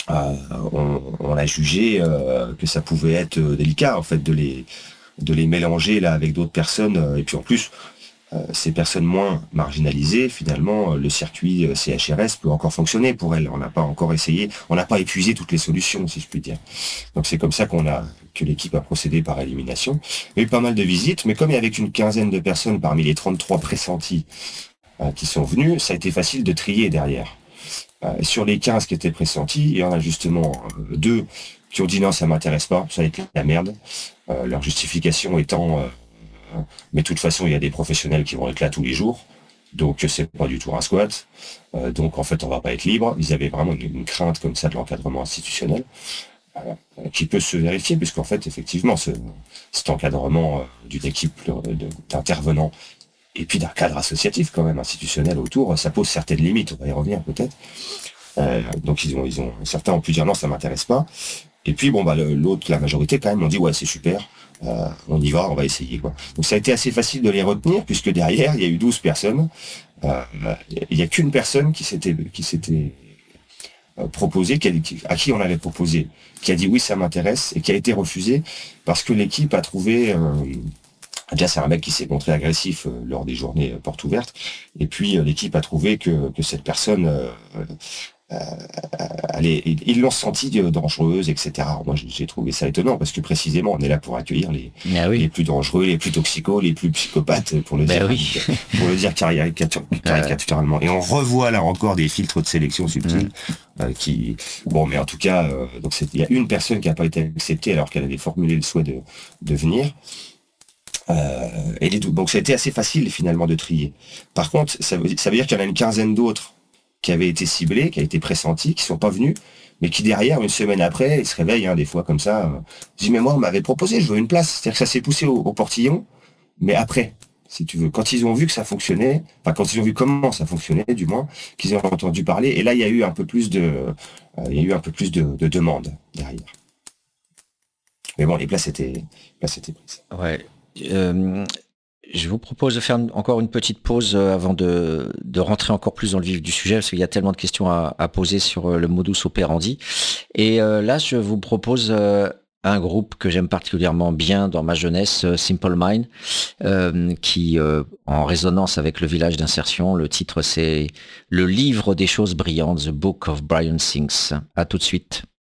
on a jugé que ça pouvait être délicat en fait de les mélanger là avec d'autres personnes. Et puis en plus, ces personnes moins marginalisées, finalement, le circuit CHRS peut encore fonctionner pour elles. On n'a pas encore essayé, on n'a pas épuisé toutes les solutions, si je puis dire. Donc c'est comme ça que l'équipe a procédé par élimination. Il y a eu pas mal de visites, mais comme il y avait qu'une quinzaine de personnes parmi les 33 pressentis qui sont venus, ça a été facile de trier derrière. Sur les 15 qui étaient pressentis, il y en a justement deux qui ont dit non, ça m'intéresse pas, ça va être la merde. Leur justification étant mais de toute façon, il y a des professionnels qui vont être là tous les jours. Donc, c'est pas du tout un squat. Donc, en fait, on va pas être libre. Ils avaient vraiment une crainte comme ça de l'encadrement institutionnel, qui peut se vérifier, puisqu'en fait, effectivement, cet encadrement d'une équipe d'intervenants et puis d'un cadre associatif quand même institutionnel autour, ça pose certaines limites. On va y revenir peut-être. Donc, certains ont pu dire non, ça m'intéresse pas. Et puis bon l'autre, la majorité quand même, ont dit ouais c'est super, on y va, on va essayer quoi. Donc ça a été assez facile de les retenir puisque derrière il y a eu 12 personnes. Il y a qu'une personne qui s'était proposée, à qui on avait proposé, qui a dit oui ça m'intéresse et qui a été refusée parce que l'équipe a trouvé déjà c'est un mec qui s'est montré agressif lors des journées portes ouvertes et puis l'équipe a trouvé que cette personne ils l'ont senti dangereuse, etc. Moi, j'ai trouvé ça étonnant parce que précisément, on est là pour accueillir Ah les oui, plus dangereux, les plus toxicos, les plus psychopathes, ben oui. caricaturalement. Et on revoit là encore des filtres de sélection subtils qui, bon, mais en tout cas, donc il y a une personne qui n'a pas été acceptée alors qu'elle avait formulé le souhait de venir. Donc ça a été assez facile finalement de trier. Par contre, ça veut dire qu'il y en a une quinzaine d'autres qui avaient été ciblés, qui a été pressentis, qui sont pas venus, mais qui derrière, une semaine après, ils se réveillent, des fois comme ça, disent mais moi on m'avait proposé, je veux une place. C'est-à-dire que ça s'est poussé au portillon, mais après, si tu veux, quand ils ont vu que ça fonctionnait, enfin quand ils ont vu comment ça fonctionnait, du moins, qu'ils ont entendu parler, et là il y a eu un peu plus de demandes derrière. Mais bon, les places étaient prises. Ouais. Euh, je vous propose de faire encore une petite pause avant de rentrer encore plus dans le vif du sujet, parce qu'il y a tellement de questions à poser sur le modus operandi. Et là, je vous propose un groupe que j'aime particulièrement bien dans ma jeunesse, Simple Mind, qui, en résonance avec le village d'insertion, le titre c'est Le livre des choses brillantes, The Book of Brilliant Things. À tout de suite.